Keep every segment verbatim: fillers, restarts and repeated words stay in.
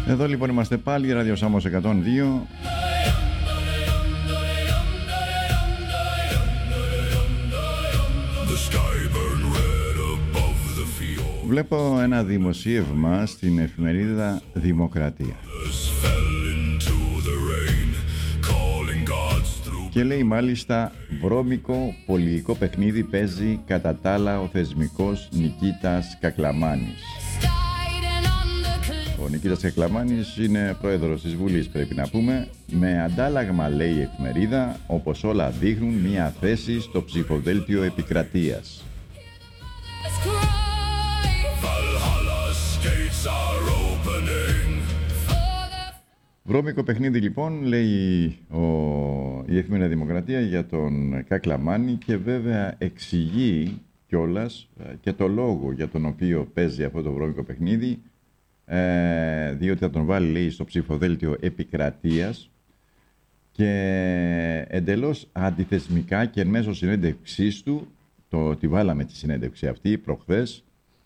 Εδώ λοιπόν είμαστε πάλι, Ράδιο Σάμος εκατόν δύο. Βλέπω ένα δημοσίευμα στην εφημερίδα Δημοκρατία και λέει μάλιστα βρώμικο πολυϊκό παιχνίδι παίζει κατά τ' άλλα ο θεσμικός Νικήτας Κακλαμάνης. Ο Νικήτας Κακλαμάνης είναι πρόεδρος της Βουλής, πρέπει να πούμε, με αντάλλαγμα, λέει η εφημερίδα, όπως όλα δείχνουν, μια θέση στο ψηφοδέλτιο επικρατείας. Βρώμικο παιχνίδι λοιπόν, λέει ο, η εφημερίδα Δημοκρατία για τον Κακλαμάνη και βέβαια εξηγεί κιόλας και το λόγο για τον οποίο παίζει αυτό το βρώμικο παιχνίδι, ε, διότι θα τον βάλει, λέει, στο ψηφοδέλτιο επικρατείας και εντελώς αντιθεσμικά και εν μέσω συνέντευξής του, το, τη βάλαμε τη συνέντευξη αυτή προχθές,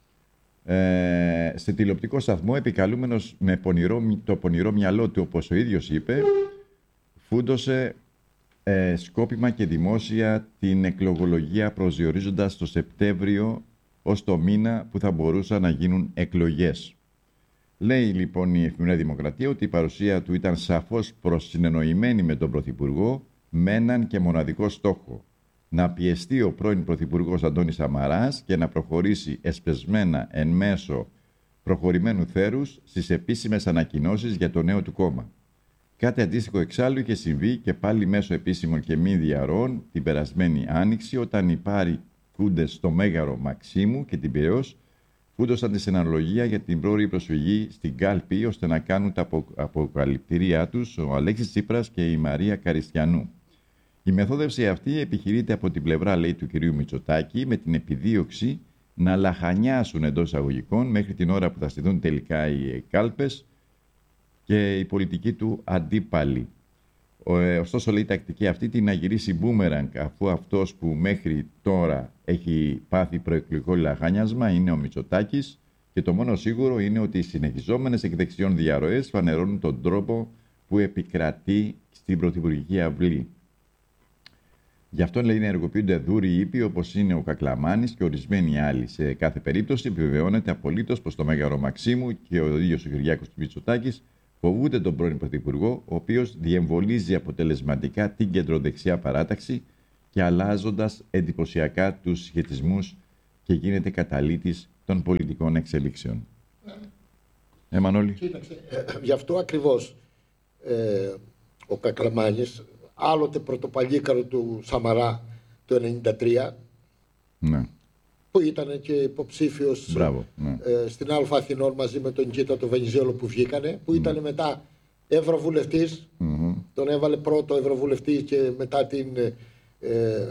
Ε, σε τηλεοπτικό σταθμό, επικαλούμενος με πονηρό, το πονηρό μυαλό του, όπως ο ίδιος είπε, φούντωσε ε, σκόπιμα και δημόσια την εκλογολογία, προσδιορίζοντας το Σεπτέμβριο ως το μήνα που θα μπορούσαν να γίνουν εκλογές. Λέει λοιπόν η εφημερίδα Δημοκρατία ότι η παρουσία του ήταν σαφώς προσυνεννοημένη με τον Πρωθυπουργό με έναν και μοναδικό στόχο: να πιεστεί ο πρώην Πρωθυπουργός Αντώνης Σαμαράς και να προχωρήσει εσπεσμένα εν μέσω προχωρημένου θέρους στις επίσημες ανακοινώσεις για το νέο του κόμμα. Κάτι αντίστοιχο εξάλλου είχε συμβεί και πάλι μέσω επίσημων και μη διαρροών την περασμένη Άνοιξη, όταν οι πάροι κούντες στο Μέγαρο Μαξίμου και την Πειραιώς φούντωσαν τη συναναλογία για την πρόωρη προσφυγή στην κάλπη, ώστε να κάνουν τα απο... αποκαλυπτήριά τους ο Αλέξης Τσίπρας και η Μαρία Καριστιανού. Η μεθόδευση αυτή επιχειρείται από την πλευρά, λέει, του κυρίου Μητσοτάκη, με την επιδίωξη να λαχανιάσουν εντός εισαγωγικών μέχρι την ώρα που θα στηθούν τελικά οι κάλπες και οι πολιτικοί του αντίπαλοι. Ωστόσο, λέει, η τακτική αυτή την να γυρίσει μπούμεραγκ, αφού αυτός που μέχρι τώρα έχει πάθει προεκλογικό λαχανιάσμα είναι ο Μητσοτάκης, και το μόνο σίγουρο είναι ότι οι συνεχιζόμενες εκ δεξιών διαρροές φανερώνουν τον τρόπο που επικρατεί στην πρωθυπουργική αυλή. Γι' αυτό, λέει, ενεργοποιούνται δούροι ήπιοι όπως είναι ο Κακλαμάνης και ορισμένοι άλλοι. Σε κάθε περίπτωση επιβεβαιώνεται απολύτως πως το Μέγαρο Μαξίμου και ο ίδιος ο Κυριάκος Μητσοτάκης φοβούνται τον πρώην Πρωθυπουργό, ο οποίος διεμβολίζει αποτελεσματικά την κεντροδεξιά παράταξη και αλλάζοντας εντυπωσιακά τους σχετισμούς και γίνεται καταλύτης των πολιτικών εξελίξεων. Ε, Μανώλη. Κοίταξε, ε, γι' αυτό ακριβώς ε, ο Κακλαμάνης, άλλοτε πρωτοπαλίκαρο του Σαμαρά το ενενήντα τρία, ναι, που ήταν και υποψήφιος Μπράβο, ναι. ε, στην Αλφα Αθηνών μαζί με τον Κίτα τον Βενιζέλο που βγήκανε, που ήταν mm. μετά ευρωβουλευτής, mm-hmm. τον έβαλε πρώτο ευρωβουλευτή και μετά την, ε,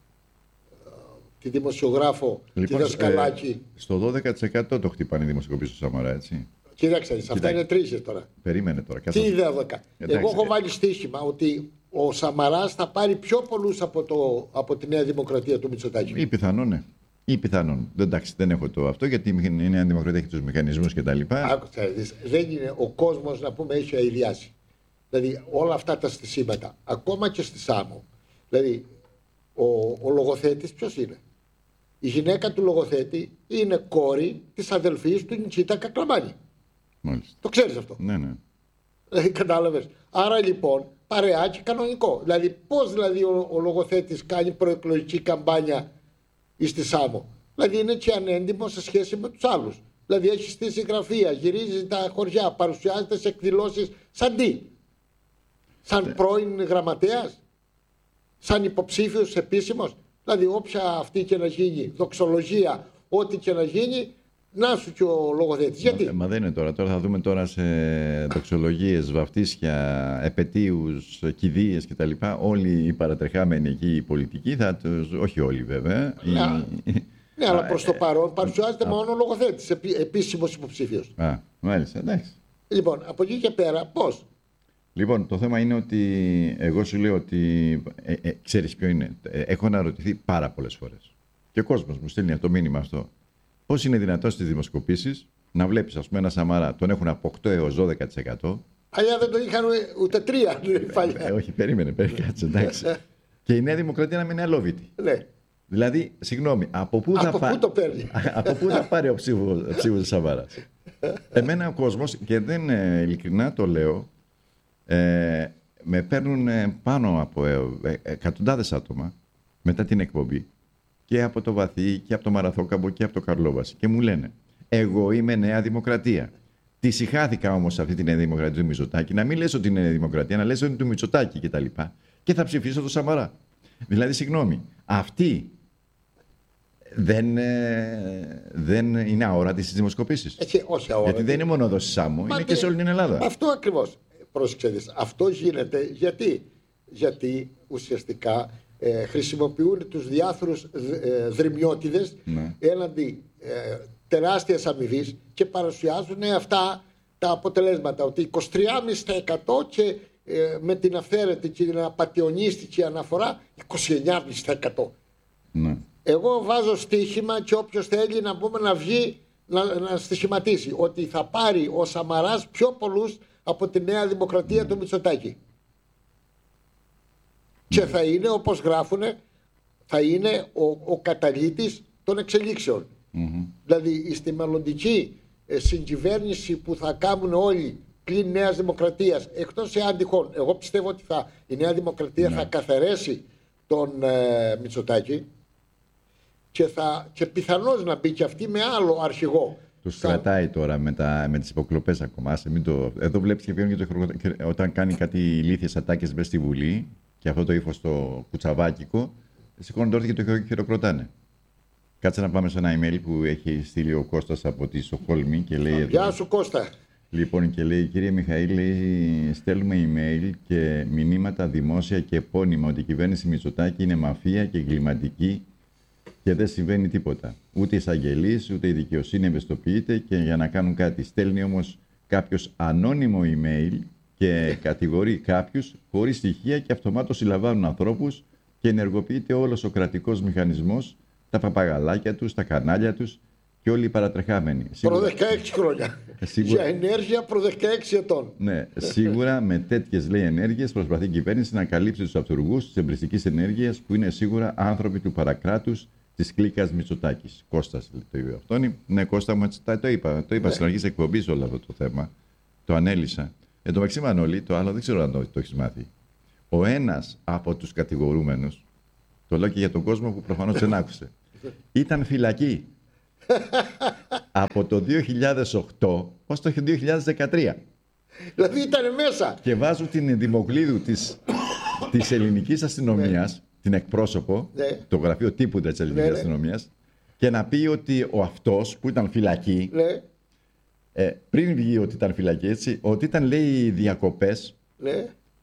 τη δημοσιογράφο, λοιπόν, τη Δασκαλάκη. Ε, στο δώδεκα τοις εκατό το χτυπάνε οι δημοσιογραφίες του Σαμαρά, έτσι. Κοίταξε, αυτά Κοίτα... είναι τρεις τώρα. Περίμενε τώρα. Τι δώδεκα. Εγώ έχω βάλει στοίχημα ότι ο Σαμαράς θα πάρει πιο πολλούς από, το, από τη Νέα Δημοκρατία του Μητσοτάκη. Ή πιθανόν, ναι. Ή πιθανόν. Εντάξει, δεν έχω το αυτό, γιατί η Νέα Δημοκρατία έχει τους μηχανισμούς κτλ. Δεν είναι ο κόσμος, να πούμε, έχει αηδιάσει. Δηλαδή όλα αυτά τα στισίματα, ακόμα και στη Σάμο. Δηλαδή ο, ο λογοθέτης ποιος είναι? Η γυναίκα του λογοθέτη είναι κόρη της αδελφής του Νικήτα Κακλαμάνη. Μάλιστα. Το ξέρεις αυτό? Ναι, ναι. Δηλαδή, κατάλαβες. Άρα λοιπόν παρεάκι κανονικό. Δηλαδή πώς δηλαδή ο, ο λογοθέτης κάνει προεκλογική καμπάνια στη Σάμο? Δηλαδή είναι και ανέντιμο σε σχέση με τους άλλους. Δηλαδή έχει στήσει γραφεία, γυρίζει τα χωριά, παρουσιάζεται σε εκδηλώσεις σαν τι? Σαν πρώην γραμματέας? Σαν υποψήφιος επίσημος? Δηλαδή όποια αυτή και να γίνει, δοξολογία, ό,τι και να γίνει, να σου και ο λογοθέτης. Γιατί? Μα, μα δεν είναι τώρα. Τώρα θα δούμε τώρα σε δοξολογίες, βαφτίσια, επετείους, κηδείες κτλ. Όλοι οι παρατρεχάμενοι εκεί οι πολιτικοί, θα τους, όχι όλοι βέβαια. Ναι, οι... ναι, αλλά προς το παρόν παρουσιάζεται α, μόνο ο λογοθέτης, επί, επίσημος υποψήφιος. Α, μάλιστα, εντάξει. Λοιπόν, από εκεί και πέρα πώς? Λοιπόν, το θέμα είναι ότι εγώ σου λέω ότι ε, ε, ξέρεις ποιο είναι. Ε, έχω αναρωτηθεί πάρα πολλές φορές. Και ο κόσμος μου στέλνει αυτό το μήνυμα αυτό. Πώς είναι δυνατόν στις δημοσκοπήσεις να βλέπεις, ας πούμε, ένα Σαμαρά, τον έχουν από οκτώ έως δώδεκα τοις εκατό. Αλλιά δεν το είχαν ούτε τρία. Ε, όχι, περίμενε, περίμενε, εντάξει. Και η Νέα Δημοκρατία να μην είναι αλόβητη. Ναι. Δηλαδή, συγγνώμη, από πού θα, πά... το παίρνει? από πού θα πάρει ο ψήφος Σαμαράς? Εμένα ο κόσμος, και δεν ε, ειλικρινά το λέω, ε, με παίρνουν ε, πάνω από ε, ε, εκατοντάδες άτομα μετά την εκπομπή, και από το Βαθύ και από το Μαραθόκαμπο και από το Καρλόβαση, και μου λένε, εγώ είμαι Νέα Δημοκρατία. Τη συχάθηκα όμως αυτή τη Νέα Δημοκρατία του Μητσοτάκη, να μην λες ότι είναι Νέα Δημοκρατία, να λες ότι είναι του Μητσοτάκη κτλ. Και, και θα ψηφίσω το Σαμαρά. Δηλαδή, συγγνώμη, αυτή δεν, ε, δεν είναι αόρατη στις δημοσκοπήσεις. Έτσι, όχι αόρατη. Γιατί δεν είναι μόνο εδώ στη Σάμο, είναι και σε όλη την Ελλάδα. Αυτό ακριβώς. Πρόσεξε, αυτό γίνεται γιατί, γιατί ουσιαστικά ε, χρησιμοποιούν τους διάφορους ε, δρυμιώτιδες, ναι, έναντι ε, τεράστιας αμοιβής, και παρουσιάζουν αυτά τα αποτελέσματα. Ότι είκοσι τρία κόμμα πέντε τοις εκατό και ε, με την αυθαίρετη και την απατεωνίστικη αναφορά είκοσι εννέα κόμμα πέντε τοις εκατό. Ναι. Εγώ βάζω στοίχημα, και όποιος θέλει να πούμε να βγει να, να στοιχηματίσει ότι θα πάρει ο Σαμαράς πιο πολλούς από τη Νέα Δημοκρατία, mm, του Μητσοτάκη. Mm. Και θα είναι, όπως γράφουνε, θα είναι ο, ο καταλύτης των εξελίξεων. Mm-hmm. Δηλαδή στη μελλοντική ε, συγκυβέρνηση που θα κάνουν όλοι πλην Νέας Δημοκρατίας, εκτός εάν τυχόν, εγώ πιστεύω ότι θα, η Νέα Δημοκρατία, mm, θα καθαρέσει τον ε, Μητσοτάκη, και, θα, και πιθανώς να μπει και αυτή με άλλο αρχηγό. Τους θα... κρατάει τώρα με, τα, με τις υποκλοπές ακόμα. Μην το... Εδώ βλέπεις και βγαίνουν και το... όταν κάνει κάτι ηλίθιες ατάκες μέσα στη Βουλή, και αυτό το ύφος το κουτσαβάκικο, σηκώνουν τώρα και το χειροκροτάνε. Κάτσε να πάμε σε ένα email που έχει στείλει ο Κώστας από τη Στοκχόλμη και λέει. Γεια εδώ... σου Κώστα. Λοιπόν, και λέει, κύριε Μιχαήλ, λέει, στέλνουμε email και μηνύματα δημόσια και επώνυμα ότι η κυβέρνηση Μητσοτάκη είναι μαφία και εγκληματική και δεν συμβαίνει τίποτα. Ούτε εισαγγελείς, ούτε η δικαιοσύνη ευαισθητοποιείται, και για να κάνουν κάτι. Στέλνει όμως κάποιος ανώνυμο email και κατηγορεί κάποιους χωρίς στοιχεία, και αυτομάτως συλλαμβάνουν ανθρώπους και ενεργοποιείται όλος ο κρατικός μηχανισμός, τα παπαγαλάκια τους, τα κανάλια τους και όλοι οι παρατρεχάμενοι. Προ δεκαέξι χρόνια. Σίγουρα... Για ενέργεια προ δεκαέξι ετών. Ναι, σίγουρα με τέτοιες, λέει, ενέργειες προσπαθεί η κυβέρνηση να καλύψει τους αυτούργους της εμπριστικής ενέργειας, που είναι σίγουρα άνθρωποι του παρακράτους της κλίκας Μητσοτάκης. Κώστας, το είπε αυτόν. Ναι, Κώστα μου, το είπα, το είπα ναι. στην αρχή της εκπομπής όλο αυτό το θέμα. Το ανέλησα. Εν τω μεταξύ, Μανώλη, το άλλο δεν ξέρω αν το, το έχεις μάθει. Ο ένας από τους κατηγορούμενους, το λέω και για τον κόσμο που προφανώς δεν άκουσε, ήταν φυλακή από το δύο χιλιάδες οκτώ ως το δύο χιλιάδες δεκατρία. Δηλαδή ήταν μέσα. Και βάζουν την Δημοκλίδου της, της ελληνικής αστυνομίας, ναι, την εκπρόσωπο, ναι, το γραφείο τύπου της ελληνικής, ναι, αστυνομίας, και να πει ότι ο αυτός που ήταν φυλακή, ναι, ε, πριν βγει ότι ήταν φυλακή, έτσι, ότι ήταν, λέει, διακοπές, ναι,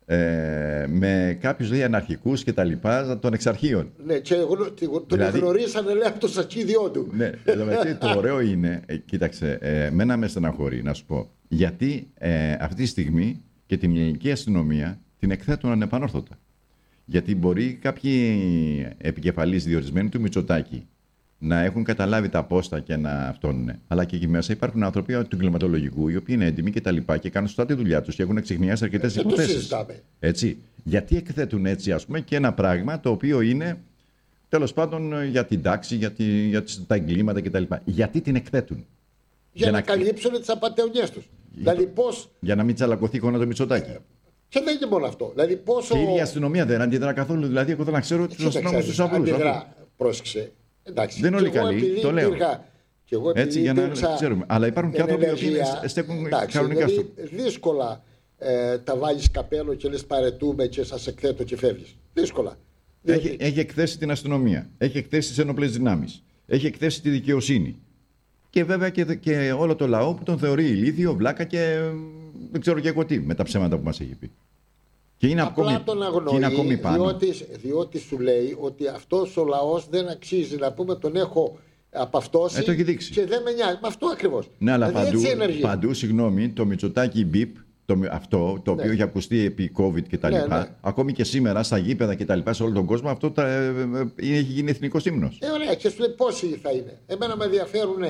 ε, με κάποιους, λέει, αναρχικούς και τα λοιπά των εξαρχείων. Ναι, και τον δηλαδή, γνωρίσανε, λέει, από το σακίδιό του. Ναι, δηλαδή, το ωραίο είναι, ε, κοίταξε, ε, μένα με στεναχωρεί να σου πω, γιατί ε, αυτή τη στιγμή και την ελληνική αστυνομία την εκθέτουν ανεπανόρθωτα. Γιατί μπορεί κάποιοι επικεφαλείς διορισμένοι του Μητσοτάκη να έχουν καταλάβει τα πόστα και να αυτόν, αλλά και εκεί μέσα υπάρχουν άνθρωποι του κλιματολογικού, οι οποίοι είναι έντιμοι και τα λοιπά και κάνουν σωστά τη δουλειά τους και έχουν εξιχνιάσει αρκετές υποθέσεις. Έτσι. Γιατί εκθέτουν έτσι, ας πούμε, και ένα πράγμα το οποίο είναι, τέλος πάντων, για την τάξη, για, τη, για τα εγκλήματα κτλ. Γιατί την εκθέτουν? Για, για να, να καλύψουν τις απατεωνιές τους. Για, δηλαδή πώς... για να μην τσαλακωθεί η εικόνα του Μητσοτάκη. Ε, και δεν είναι μόνο αυτό. Δηλαδή πόσο... Και η ίδια αστυνομία δεν αντιδρά καθόλου. Δηλαδή, εγώ θέλω να ξέρω τους αστυνόμους τους απλούς. Πρόσεξε. Εντάξει, δεν είναι όλοι καλοί, το λέω. Και εγώ έτσι για να ξέρουμε. Αλλά υπάρχουν και άνθρωποι που στέκουν κανονικά στο. Δύσκολα ε, τα βάλεις καπέλο και λες παρετούμε και σας εκθέτω και φεύγεις. Δύσκολα. Έχει, διότι... έχει εκθέσει την αστυνομία, έχει εκθέσει τις ενόπλες δυνάμεις, έχει εκθέσει τη δικαιοσύνη. Και βέβαια και, και όλο το λαό που τον θεωρεί ηλίθιο, βλάκα και δεν ξέρω και εγώ τι με τα ψέματα που μας έχει πει. Και είναι, απλά τον αγνοεί, είναι ακόμη πάνω. Διότι, διότι σου λέει ότι αυτός ο λαός δεν αξίζει, να πούμε, τον έχω απαυτώσει, ε, το έχει δείξει. Και δεν με νοιάζει. Με αυτό ακριβώς. Ναι, αλλά δηλαδή παντού, παντού, συγγνώμη, το Μητσοτάκη μπιπ, το, αυτό το οποίο, ναι, έχει ακουστεί επί COVID κτλ. Ναι, ναι. Ακόμη και σήμερα στα γήπεδα κτλ. Σε όλο τον κόσμο, αυτό τα, ε, ε, ε, έχει γίνει εθνικός ύμνος. Ε, ωραία, και σου λέει πόσοι θα είναι. Εμένα με ενδιαφέρουν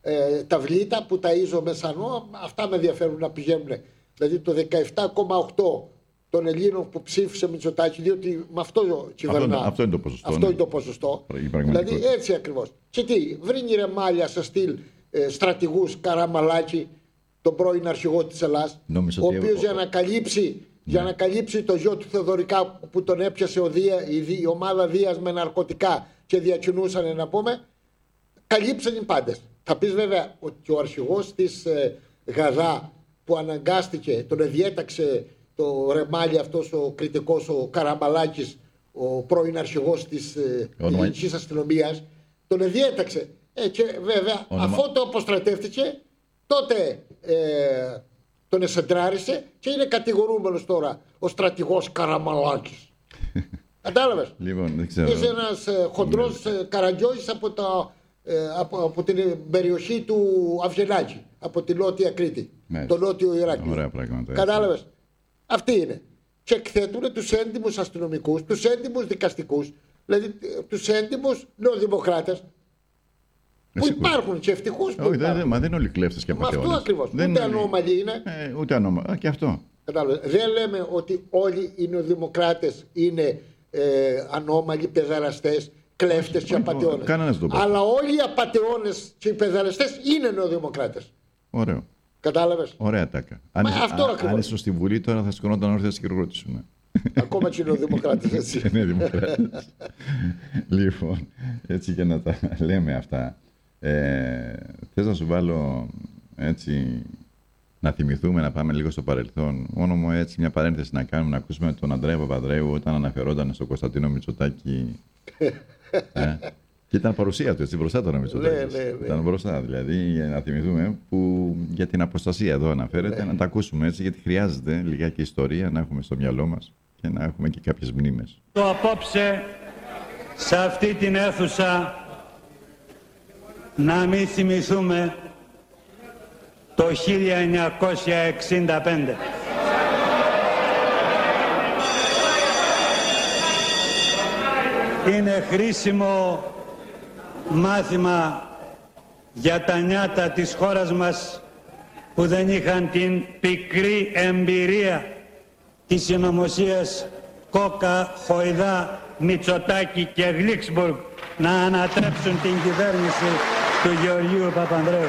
ε, τα βλήτα που ταΐζω μεσανό, αυτά με ενδιαφέρουν να πηγαίνουν. Δηλαδή το δεκαεπτά κόμμα οκτώ των Ελλήνων που ψήφισε Μητσοτάκη, διότι με αυτό κυβερνά. Αυτό, αυτό είναι το ποσοστό. Αυτό ναι. είναι το ποσοστό. Δηλαδή έτσι ακριβώς. Και τι, βρίνει ρεμάλια σε στυλ ε, στρατηγούς Καραμαλάκη, τον πρώην αρχηγό της Ελλάδας, ο οποίος για να καλύψει, ναι. για να καλύψει το γιο του Θεοδωρικά που τον έπιασε ο Δία, η, η ομάδα Δίας με ναρκωτικά και διακινούσαν, να πούμε, καλύψαν οι πάντες. Θα πεις βέβαια ότι ο αρχηγός της ε, Γαδά που αναγκάστηκε, τον διέταξε το ρεμάλι αυτός ο κριτικός, ο Καραμαλάκης, ο πρώην αρχηγός της ε, ελληνικής αστυνομίας, τον διέταξε. Ε, και βέβαια Όνομα... αφού το αποστρατεύτηκε, τότε ε, τον εσεντράρισε και είναι κατηγορούμενος τώρα ο στρατηγός Καραμαλάκης. Κατάλαβες. Λοιπόν, δεν ξέρω. Είσαι ένας ε, χοντρός ε, καραγκιόης από, τα, ε, από, από την περιοχή του Αυγενάκη, από τη Νότια Κρήτη, Μες. το Νότιο Ηράκλειο. Ωραία πράγματα. Κατάλαβες. Αυτοί είναι. Και εκθέτουν τους έντιμους αστυνομικούς, τους έντιμους δικαστικούς, δηλαδή τους έντιμους νεοδημοκράτες. Που υπάρχουν και ευτυχώς που Όχι, δεν, μα δεν είναι όλοι κλέφτες και απατεώνες. Αυτό ακριβώς. Δεν ούτε είναι... ανώμαλοι είναι. Ε, ούτε ανώμαλοι. Και αυτό. Κατάλαβες. Δεν λέμε ότι όλοι οι νεοδημοκράτες είναι ε, ανώμαλοι, παιδαραστές, κλέφτες και απατεώνες. Αλλά όλοι οι απατεώνες και οι παιδαραστές είναι νεοδημοκράτες. Ωραίο. Κατάλαβες. Ωραία τάκα. Αν, αυτό α, αν είσαι στη Βουλή τώρα θα σηκωνόταν όρθια και ρωτήσουν. Ακόμα και είναι ο δημοκράτης, έτσι. Είναι δημοκράτης. Λοιπόν, έτσι και να τα λέμε αυτά. Ε, θες να σου βάλω έτσι να θυμηθούμε, να πάμε λίγο στο παρελθόν. Μόνο μου έτσι μια παρένθεση να κάνουμε, να ακούσουμε τον Ανδρέα Παπανδρέου όταν αναφερόταν στον Κωνσταντίνο Μητσοτάκη. ε, και ήταν παρουσία του έτσι μπροστά τώρα Μητσοτάκης. Ναι, ναι, ναι. Ήταν μπροστά δηλαδή, για να θυμηθούμε, που για την αποστασία εδώ αναφέρεται, ναι. να τα ακούσουμε έτσι, γιατί χρειάζεται λιγάκι ιστορία να έχουμε στο μυαλό μας και να έχουμε και κάποιες μνήμες. Το απόψε σε αυτή την αίθουσα να μην θυμηθούμε το χίλια εννιακόσια εξήντα πέντε. Είναι χρήσιμο μάθημα για τα νιάτα της χώρας μας που δεν είχαν την πικρή εμπειρία της συνωμοσίας Κόκα, Χοϊδά, Μητσοτάκη και Γλίξμπουργκ να ανατρέψουν την κυβέρνηση του Γεωργίου Παπανδρέου.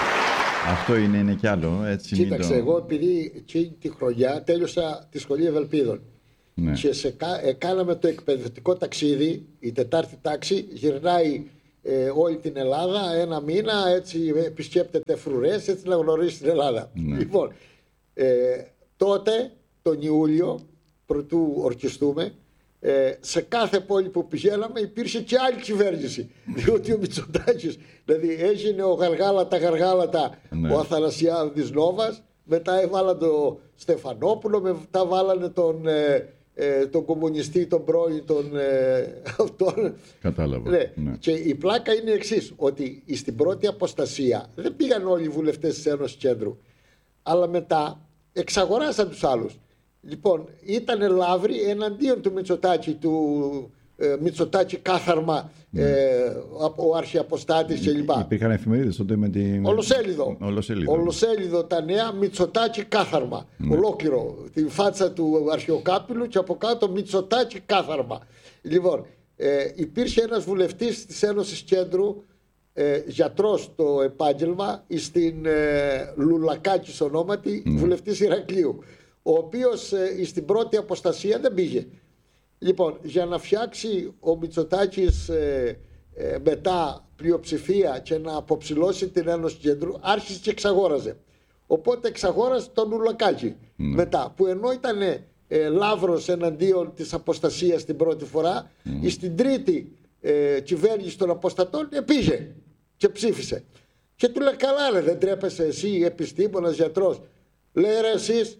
Αυτό είναι, είναι κι άλλο. Έτσι. Κοίταξε, το... εγώ επειδή εκείνη τη χρονιά τέλειωσα τη Σχολή Ευελπίδων. Ναι. Και σε, ε, κάναμε το εκπαιδευτικό ταξίδι, η τετάρτη τάξη γυρνάει ε, όλη την Ελλάδα ένα μήνα, έτσι επισκέπτεται φρουρές, έτσι να γνωρίσει την Ελλάδα. Ναι. Λοιπόν, ε, τότε τον Ιούλιο, προτού ορκιστούμε, ε, σε κάθε πόλη που πηγαίναμε υπήρχε και άλλη κυβέρνηση. Διότι ο Μητσοτάκης, δηλαδή έγινε ο Γαργάλατα Γαργάλατα, ναι. ο Αθανασιάδης Νόβας, μετά έβαλαν τον Στεφανόπουλο, μετά βάλανε τον, ε, ε, τον κομμουνιστή, τον πρώην, τον... Ε, αυτόν. Κατάλαβα. Ναι. Ναι. Και η πλάκα είναι η εξής, ότι στην πρώτη αποστασία δεν πήγαν όλοι οι βουλευτές της Ένωσης Κέντρου, αλλά μετά εξαγοράσαν τους άλλους. Λοιπόν, ήταν λαύρη εναντίον του Μητσοτάκη, του ε, Μητσοτάκη κάθαρμα, ναι. ε, ο αρχιαποστάτης κλπ. Υπήρχαν εφημερίδες τότε με την... Ολοσέλιδο. Ολοσέλιδο. Ολοσέλιδο τα νέα, Μητσοτάκη κάθαρμα. Ναι. Ολόκληρο. Τη φάτσα του αρχαιοκάπηλου και από κάτω Μητσοτάκη κάθαρμα. Λοιπόν, ε, υπήρχε ένας βουλευτής της Ένωσης Κέντρου, ε, γιατρός το επάγγελμα, στην ε, Λουλακάκης ονόματι, ναι. βουλευτής Ηρακλείου, ο οποίος ε, στην πρώτη αποστασία δεν πήγε. Λοιπόν, για να φτιάξει ο Μητσοτάκης ε, ε, μετά πλειοψηφία και να αποψηλώσει την Ένωση Κέντρου, άρχισε και εξαγόραζε. Οπότε εξαγόρασε τον Ουλακάκη ναι. μετά, που ενώ ήταν ε, λαύρος εναντίον της αποστασίας την πρώτη φορά, mm. στην τρίτη ε, κυβέρνηση των αποστατών ε, πήγε και ψήφισε. Και του λέει, καλά ρε, δεν τρέπεσαι εσύ επιστήμονας, γιατρός. Λέει, ρε εσείς,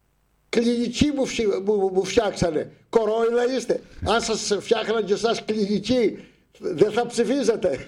κλινική μου, φυ... μου, μου φτιάξανε. Κορόιδα είστε. Αν σας φτιάχναν και εσάς κλινική, δεν θα ψηφίζατε.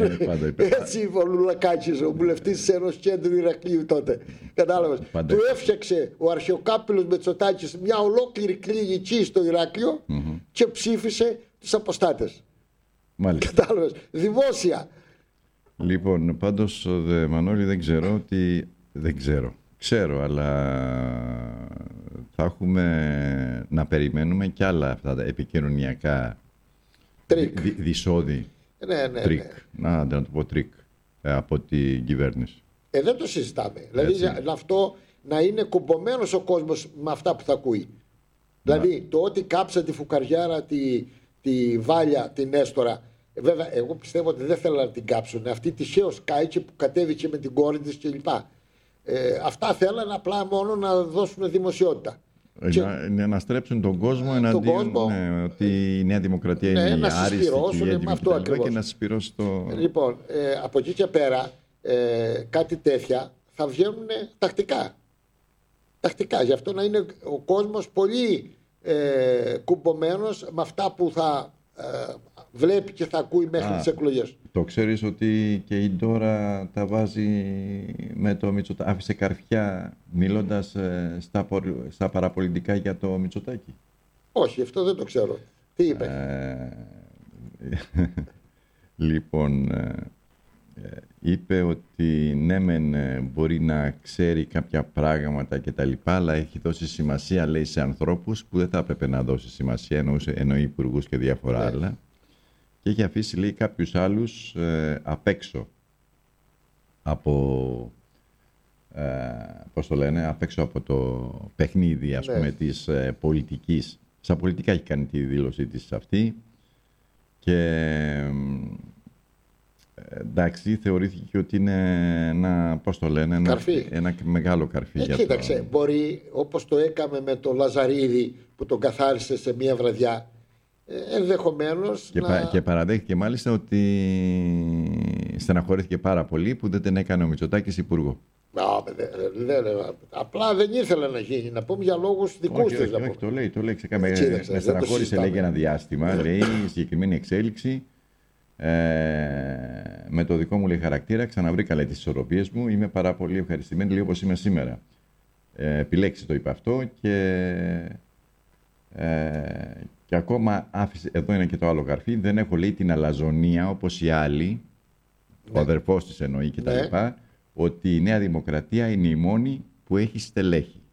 Έτσι είπε ο Λουλακάκης, ο βουλευτής της Ένωσης Κέντρου Ηρακλείου τότε. Κατάλαβες. Του έφτιαξε ο αρχαιοκάπηλος Μητσοτάκης μια ολόκληρη κλινική στο Ηράκλειο mm-hmm. και ψήφισε τους αποστάτες. Μάλιστα. Κατάλαβες. Δημόσια. Λοιπόν, πάντως, δε, Μανώλη, δεν ξέρω ότι... Δεν ξέρω. Ξέρω, αλλά θα έχουμε να περιμένουμε κι άλλα αυτά τα επικοινωνιακά Τρίκ. δι, δυσόδη. Ναι, ναι, Τρίκ. ναι. Να, να το πω τρίκ από την κυβέρνηση. Ε, δεν το συζητάμε. Δηλαδή αυτό να είναι κουμπωμένος ο κόσμος με αυτά που θα ακούει. Να. Δηλαδή το ότι κάψα τη φουκαριάρα, τη, τη Βάλια, την Έστορα. Ε, βέβαια, εγώ πιστεύω ότι δεν θέλουν να την κάψουν. Αυτή τυχαίως κάηκε που κατέβηκε με την κόρη της κλπ. Ε, αυτά θέλανε απλά μόνο να δώσουν δημοσιότητα. Να, και, να, να στρέψουν τον κόσμο εναντίον τον κόσμο, ναι, ότι η Νέα Δημοκρατία ναι, είναι η άριστη και, αυτό και να συσπυρώσει το... Λοιπόν, ε, από εκεί και πέρα ε, κάτι τέτοια θα βγαίνουν τακτικά. Τακτικά. Γι' αυτό να είναι ο κόσμος πολύ ε, κουμπωμένος με αυτά που θα ε, βλέπει και θα ακούει μέχρι τις εκλογές. Το ξέρεις ότι και η Ντόρα τα βάζει με το Μητσοτάκη. Άφησε καρφιά μιλώντας ε, στα, στα παραπολιτικά για το Μητσοτάκη. Όχι, αυτό δεν το ξέρω. Τι είπε. Ε, λοιπόν, ε, είπε ότι ναι μεν μπορεί να ξέρει κάποια πράγματα και τα λοιπά, αλλά έχει δώσει σημασία, λέει, σε ανθρώπους που δεν θα έπρεπε να δώσει σημασία, εννοούσε, εννοεί υπουργούς και διάφορα ναι. άλλα. Και έχει αφήσει, λέει, κάποιους άλλους ε, απ' έξω από, ε, πώς το λένε, απ' έξω από το παιχνίδι, ας ναι. πούμε, της ε, πολιτικής. Στα πολιτικά έχει κάνει τη δήλωσή της αυτή και ε, εντάξει, θεωρήθηκε ότι είναι ένα, πώς το λένε, ένα, ένα μεγάλο καρφί. Ε, για κοίταξε, το... μπορεί όπως το έκαμε με τον Λαζαρίδη που τον καθάρισε σε μία βραδιά, ενδεχομένως και, να... πα, και παραδέχτηκε μάλιστα ότι στεναχωρήθηκε πάρα πολύ που δεν την έκανε ο Μητσοτάκης υπουργό. Δε, δε, δε, απλά δεν ήθελε να γίνει, να πούμε για λόγους δικούς της. Όχι, όχι, το λέει, το λέει ξεκάθαρα. Με στεναχώρησε, λέει, για ένα διάστημα, λέει, συγκεκριμένη εξέλιξη. Ε, με το δικό μου, λέει, χαρακτήρα ξαναβρήκα, λέει, τις ισορροπίες μου. Είμαι πάρα πολύ ευχαριστημένη, λέει, όπως είμαι σήμερα. Ε, επιλέξει το είπε αυτό και... Ε, και ακόμα άφησε, εδώ είναι και το άλλο καρφί, δεν έχω, λέει, την αλαζονία όπως οι άλλοι, ναι. ο αδερφός της εννοεί και τα ναι. λοιπά, ότι η Νέα Δημοκρατία είναι η μόνη που έχει στελέχη.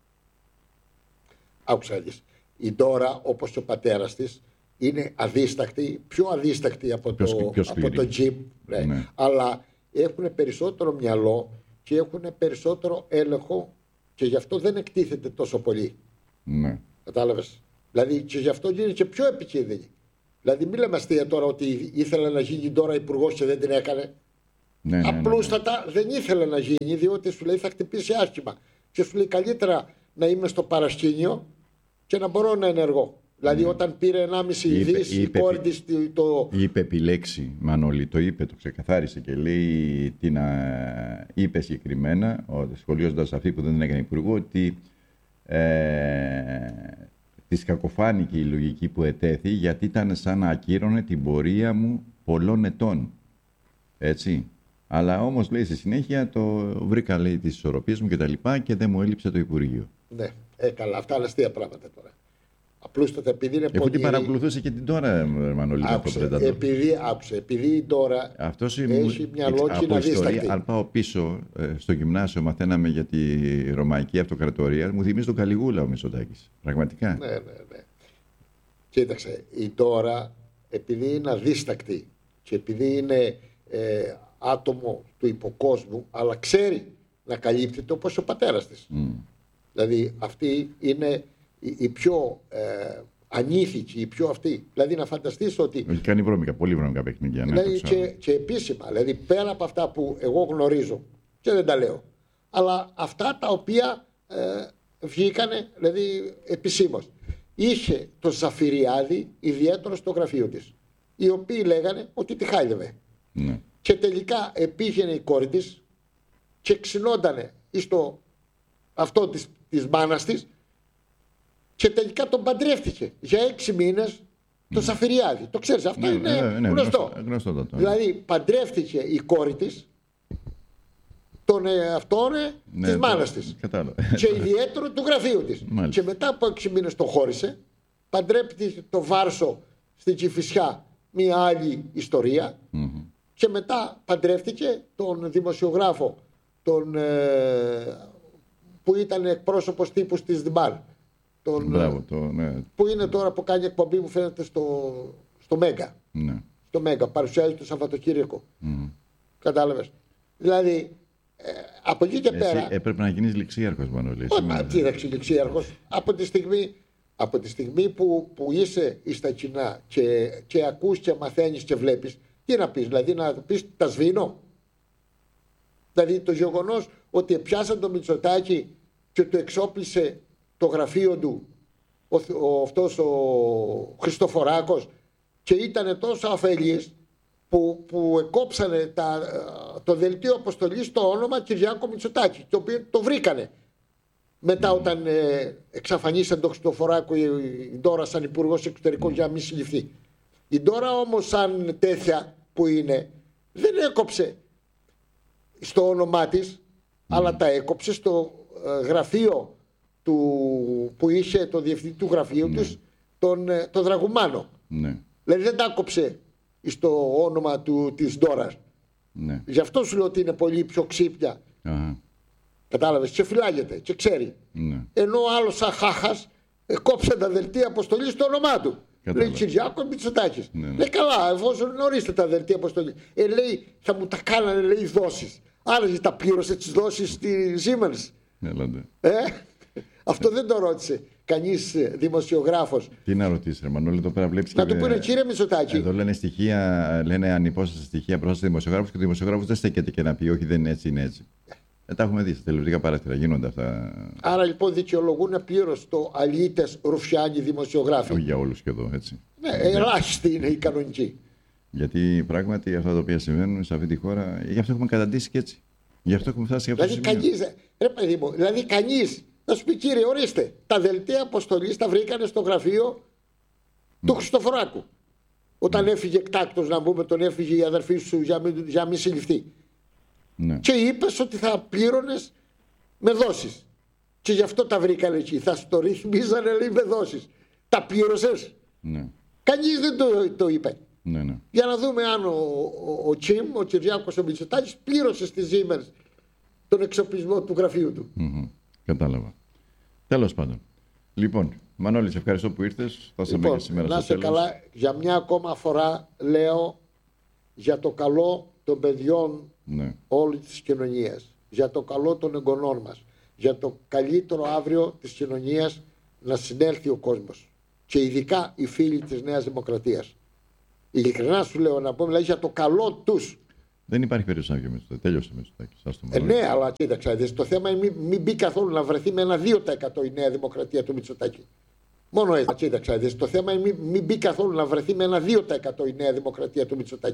Άκουσα, η Ντόρα, όπως και ο πατέρας της, είναι αδίστακτη, πιο αδίστακτη από πιο το, πιο από το Τζιμ, ναι. ναι. αλλά έχουν περισσότερο μυαλό και έχουν περισσότερο έλεγχο και γι' αυτό δεν εκτίθεται τόσο πολύ. Ναι. Κατάλαβες. Δηλαδή και γι' αυτό γίνει και πιο επικίνδυνη. Δηλαδή μην λέμε αστεία τώρα ότι ήθελε να γίνει τώρα υπουργός και δεν την έκανε. Ναι, ναι, απλούστατα ναι, ναι. δεν ήθελε να γίνει, διότι σου λέει θα χτυπήσει άσχημα. Και σου λέει καλύτερα να είμαι στο παρασκήνιο και να μπορώ να ενεργώ. Δηλαδή ναι. όταν πήρε ενάμιση δις η κόρη της το... Είπε επιλέξει, Μανώλη, το είπε, το ξεκαθάρισε και λέει τι να είπε συγκεκριμένα, σχολιάζοντας αυτή που δεν την έκανε υπουργό, ότι ε, της κακοφάνηκε η λογική που ετέθη γιατί ήταν σαν να ακύρωνε την πορεία μου πολλών ετών. Έτσι. Αλλά όμως, λέει, στη συνέχεια το βρήκα, λέει, τις ισορροπίες μου και τα λοιπά και δεν μου έλειψε το Υπουργείο. Ναι, ε, καλά, αυτά είναι αστεία πράγματα τώρα. Απλούστατα επειδή είναι πολύ. Αφού την παρακολουθούσε και την τώρα, Μανώλη, άκουσε, επειδή, άκουσε, επειδή η τώρα Αυτός έχει μια λόγια να δίστακτη. Αν πάω πίσω στο γυμνάσιο, μαθαίναμε για τη Ρωμαϊκή Αυτοκρατορία, μου θυμίζει τον Καλιγούλα ο Μητσοτάκης. Πραγματικά. Ναι, ναι, ναι. Κοίταξε, η τώρα, επειδή είναι αδίστακτη και επειδή είναι ε, άτομο του υποκόσμου, αλλά ξέρει να καλύπτεται όπως ο πατέρας της. Mm. Δηλαδή αυτή είναι η, η πιο ε, ανήθικη, η πιο αυτή. Δηλαδή να φανταστείς ότι... Έχει κάνει βρώμικα, πολύ βρώμικα παιχνίδια. Ναι, δηλαδή και, και επίσημα, δηλαδή πέρα από αυτά που εγώ γνωρίζω και δεν τα λέω, αλλά αυτά τα οποία ε, βγήκανε, δηλαδή επισήμως. Είχε το Ζαφυριάδη ιδιαίτερο στο γραφείο της, οι οποίοι λέγανε ότι τη χάλευε. Ναι. Και τελικά πήγαινε η κόρη της και ξυνόντανε στο αυτό της, της μάνας της και τελικά τον παντρεύτηκε για έξι μήνες το Ζαφυριάδη. Το ξέρεις, αυτό ναι, είναι ναι, ναι, γνωστό. γνωστό, γνωστό δηλαδή παντρεύτηκε η κόρη της τον εαυτόν ναι, της μάνας της και ιδιαίτερο του γραφείου της. Μάλιστα. Και μετά από έξι μήνες το χώρισε, παντρεύτηκε το Βάρσο στην Κηφισιά, μια άλλη ιστορία. Mm-hmm. και μετά παντρεύτηκε τον δημοσιογράφο τον, ε, που ήταν εκπρόσωπος τύπου της ΔΜΑΡ. Τον, Μπράβο, το, ναι. Που είναι τώρα που κάνει εκπομπή μου φαίνεται στο, στο Μέγκα. Ναι. Στο Μέγκα, παρουσιάζει το Σαββατοκύριακο. Mm. Κατάλαβες. Δηλαδή, ε, από εκεί και Εσύ πέρα... έπρεπε να γίνεις ληξίαρχος, Μανώλη. Μα τι είναι ληξίαρχος. Από τη στιγμή, από τη στιγμή που, που είσαι στα κοινά και, και ακούς και μαθαίνεις και βλέπεις, τι να πεις, δηλαδή να πεις τα σβήνω. Δηλαδή το γεγονός ότι πιάσαν το Μητσοτάκη και του εξόπλισε το γραφείο του ο, ο, αυτός ο Χριστοφοράκος και ήταν τόσο αφελής που, που εκόψανε τα, το δελτίο αποστολής στο όνομα Κυριάκο Μητσοτάκη, το οποίο το βρήκανε. Μετά όταν ε, εξαφανίσαν τον Χριστοφοράκο η, η Ντόρα σαν υπουργός εξωτερικών για να μην συλληφθεί. Η Ντόρα όμως σαν τέτοια που είναι δεν έκοψε στο όνομά της, mm. αλλά τα έκοψε στο ε, γραφείο του, που είχε το διευθυντή του γραφείου mm. τους, τον, ε, τον Δραγουμάνο. Mm. Δηλαδή δεν τα έκοψε στο όνομα του, της Ντόρας. Mm. Γι' αυτό σου λέω ότι είναι πολύ πιο ξύπνια. Uh-huh. Κατάλαβες, και φυλάγεται και ξέρει. Mm. Ενώ ο άλλος σαν χάχας ε, κόψε τα δελτία αποστολή στο όνομά του. Λέει Κυριάκο Μητσοτάκης. Ναι, ναι. Λέει καλά, εφόσον ορίστε τα δελτία αποστολή. Ε, λέει θα μου τα κάνανε, λέει, δόσεις. Άρα τα πλήρωσε τις δόσεις στη Siemens. Ε, αυτό δεν το ρώτησε κανείς δημοσιογράφος. Τι να ρωτήσει, ρε Μανώλη, εδώ πέρα βλέπεις. Να του πούνε κύριε Μητσοτάκη. Εδώ λένε στοιχεία, λένε ανυπόστατα στοιχεία προς τους δημοσιογράφους και ο δημοσιογράφος δεν στέκεται και να πει όχι, δεν είναι έτσι, είναι έτσι. Ε, τα έχουμε δει στα τηλεοπτικά παράθυρα, γίνονται αυτά. Άρα λοιπόν δικαιολογούν πλήρως το αλήτες ρουφιάνοι δημοσιογράφοι. Όχι για όλους και εδώ, έτσι. Ναι, ελάχιστοι είναι οι κανονικοί. Γιατί πράγματι αυτά τα οποία συμβαίνουν σε αυτή τη χώρα, γι' αυτό έχουμε καταντήσει και έτσι. Γι' αυτό έχουμε φτάσει σε αυτό το σημείο. Κανείς, ρε παιδί μου, δηλαδή κανείς, να σου πει κύριε, ορίστε, τα δελτία αποστολής τα βρήκανε στο γραφείο mm. του Χριστοφοράκου. Όταν mm. έφυγε εκτάκτος, να πούμε, τον έφυγε η αδερφή σου για μην, για μην συλληφθεί. Ναι. Και είπες ότι θα πλήρωνες με δόσεις. Και γι' αυτό τα βρήκανε εκεί. Θα σου το ρυθμίζανε, λέει, με δόσεις. Τα πλήρωσες. Ναι. Κανείς δεν το, το είπε. Ναι, ναι. Για να δούμε αν ο, ο, ο Τσιμ, ο Κυριάκος ο Μητσοτάκης, πλήρωσε στη Siemens τον εξοπλισμό του γραφείου του. Mm-hmm. Κατάλαβα. Τέλος πάντων. Λοιπόν, Μανώλη, σε ευχαριστώ που ήρθες. Θα λοιπόν, και σήμερα να στο σε καλά. Για μια ακόμα φορά λέω για το καλό των παιδιών ναι. όλης της κοινωνίας, για το καλό των εγγονών μας, για το καλύτερο αύριο της κοινωνίας να συνέλθει ο κόσμος και ειδικά οι φίλοι της Νέας Δημοκρατίας. Ειλικρινά σου λέω να πω, δηλαδή για το καλό τους. Δεν υπάρχει περίπτωση να βγει Μητσοτάκη. Τέλειωσε Μητσοτάκη. Ε, ναι, αλλά κοίταξα, δηλαδή, το θέμα είναι μην, μην μπει καθόλου να βρεθεί με ένα δύο τοις εκατό η Νέα Δημοκρατία του Μητσοτάκη. Μόνο έτσι. Κοίταξα, δηλαδή, το θέμα είναι μην, μην μπει καθόλου να βρεθεί με ένα δύο τοις εκατό η Νέα Δημοκρατία του Μητσοτάκη.